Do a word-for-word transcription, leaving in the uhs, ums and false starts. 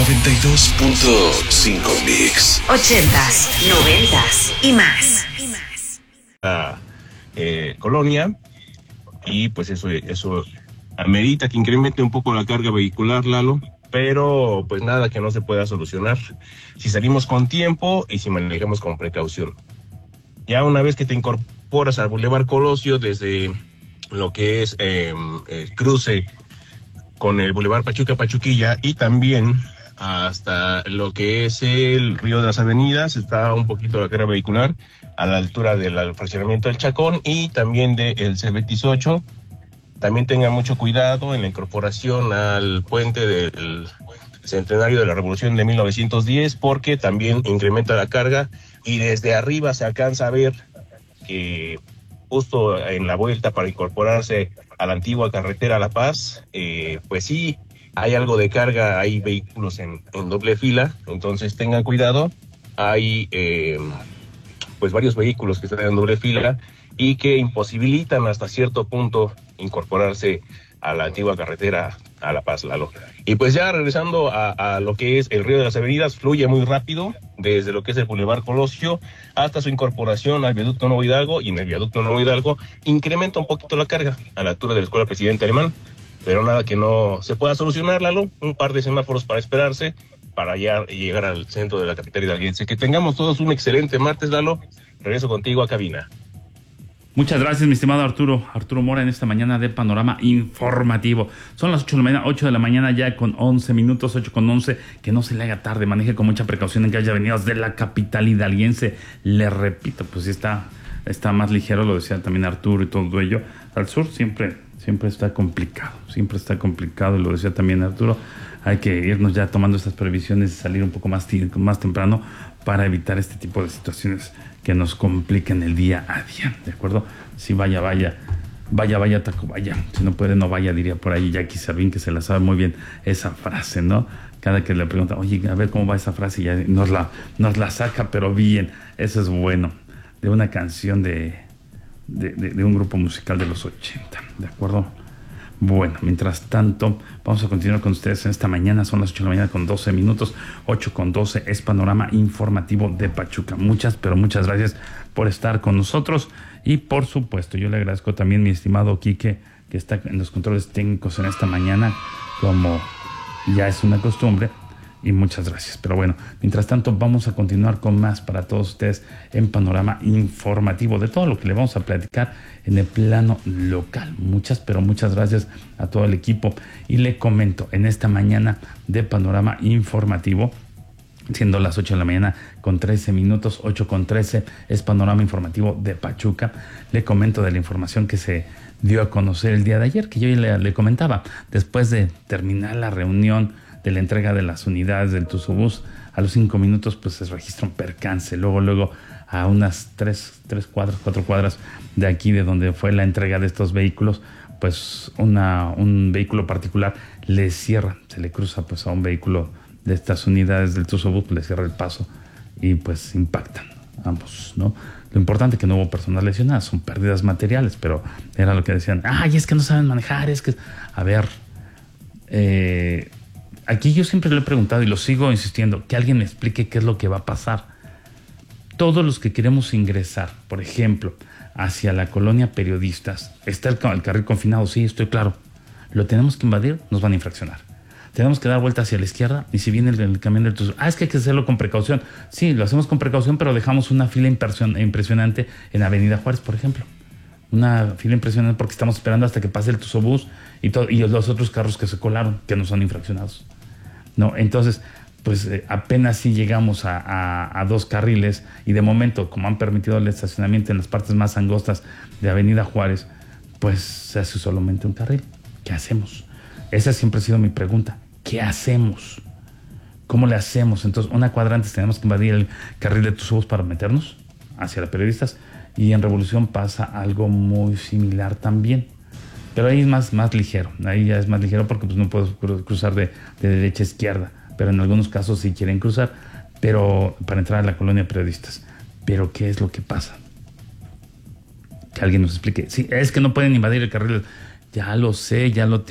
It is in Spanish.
noventa y dos punto cinco Mix. Ochentas, noventas y más. La eh, colonia, y pues eso, eso amerita que incremente un poco la carga vehicular, Lalo, pero pues nada que no se pueda solucionar si salimos con tiempo y si manejamos con precaución. Ya una vez que te incorporas al Boulevard Colosio desde lo que es eh, el cruce con el Boulevard Pachuca-Pachuquilla y también hasta lo que es el Río de las Avenidas, está un poquito la carga vehicular a la altura del fraccionamiento del Chacón y también del C veintiocho. También tengan mucho cuidado en la incorporación al puente del centenario de la Revolución de mil novecientos diez, porque también incrementa la carga y desde arriba se alcanza a ver que justo en la vuelta para incorporarse a la antigua carretera La Paz, eh, pues sí, hay algo de carga, hay vehículos en, en doble fila, entonces tengan cuidado. Hay eh, pues varios vehículos que están en doble fila y que imposibilitan hasta cierto punto incorporarse a la antigua carretera a La Paz, Lalo. Y pues ya regresando a, a lo que es el Río de las Avenidas, fluye muy rápido desde lo que es el Boulevard Colosio hasta su incorporación al Viaducto Nuevo Hidalgo, y en el Viaducto Nuevo Hidalgo incrementa un poquito la carga a la altura de la Escuela Presidente Alemán, pero nada que no se pueda solucionar, Lalo. Un par de semáforos para esperarse para ya llegar al centro de la capital hidalguense. Que tengamos todos un excelente martes, Lalo. Regreso contigo a cabina. Muchas gracias, mi estimado Arturo. Arturo Mora en esta mañana de Panorama Informativo. Son las ocho de la mañana, ocho de la mañana ya con once minutos, ocho con once. Que no se le haga tarde, maneje con mucha precaución en que haya avenidas de la capital hidalguense. Le repito, pues sí está, está más ligero, lo decía también Arturo y todo ello. Al sur siempre, siempre está complicado, siempre está complicado, y lo decía también Arturo. Hay que irnos ya tomando estas previsiones y salir un poco más, más temprano para evitar este tipo de situaciones que nos compliquen el día a día, ¿de acuerdo? Si vaya, vaya, vaya, vaya, taco, vaya. Si no puede, no vaya, diría por ahí Jackie Sabín, que se la sabe muy bien esa frase, ¿no? Cada que le pregunta, oye, a ver cómo va esa frase, ya nos la, nos la saca, pero bien. Eso es bueno, de una canción de, de, de, de un grupo musical de los ochenta, ¿de acuerdo? Bueno, mientras tanto, vamos a continuar con ustedes en esta mañana. Son las ocho de la mañana con doce minutos, ocho con doce, es Panorama Informativo de Pachuca. Muchas, pero muchas gracias por estar con nosotros. Y por supuesto, yo le agradezco también a mi estimado Quique, que está en los controles técnicos en esta mañana, como ya es una costumbre. Y muchas gracias. Pero bueno, mientras tanto vamos a continuar con más para todos ustedes en Panorama Informativo, de todo lo que le vamos a platicar en el plano local. Muchas, pero muchas gracias a todo el equipo. Y le comento, en esta mañana de Panorama Informativo, siendo las ocho de la mañana con trece minutos, ocho con trece, es Panorama Informativo de Pachuca. Le comento de la información que se dio a conocer el día de ayer, que yo le, le comentaba, después de terminar la reunión de la entrega de las unidades del Tuzobús, a los cinco minutos pues se registra un percance. Luego, luego a unas tres, tres cuadras, cuatro cuadras de aquí, de donde fue la entrega de estos vehículos, pues una, un vehículo particular le cierra, se le cruza pues a un vehículo de estas unidades del Tuzobús, pues le cierra el paso y pues impactan ambos, ¿no? Lo importante es que no hubo personas lesionadas, son pérdidas materiales, pero era lo que decían, ay, es que no saben manejar, es que... A ver, eh... aquí yo siempre le he preguntado y lo sigo insistiendo, que alguien me explique qué es lo que va a pasar. Todos los que queremos ingresar, por ejemplo, hacia la colonia Periodistas, está el, el carril confinado, sí, estoy claro. Lo tenemos que invadir, nos van a infraccionar. Tenemos que dar vuelta hacia la izquierda y si viene el, el camión del Tuzobús, ah, es que hay que hacerlo con precaución. Sí, lo hacemos con precaución, pero dejamos una fila impresionante en Avenida Juárez, por ejemplo. Una fila impresionante porque estamos esperando hasta que pase el Tuzobús y, todo, y los otros carros que se colaron, que no son infraccionados. No, entonces, pues eh, apenas si llegamos a, a, a dos carriles y de momento, como han permitido el estacionamiento en las partes más angostas de Avenida Juárez, pues se hace solamente un carril. ¿Qué hacemos? Esa siempre ha sido mi pregunta. ¿Qué hacemos? ¿Cómo le hacemos? Entonces, una cuadra antes tenemos que invadir el carril de Tuzobús para meternos hacia la Periodistas, y en Revolución pasa algo muy similar también. Pero ahí es más, más ligero, ahí ya es más ligero porque pues no puedo cruzar de, de derecha a izquierda, pero en algunos casos sí quieren cruzar, pero para entrar a la colonia Periodistas. Pero ¿qué es lo que pasa? Que alguien nos explique. Sí, es que no pueden invadir el carril. Ya lo sé, ya lo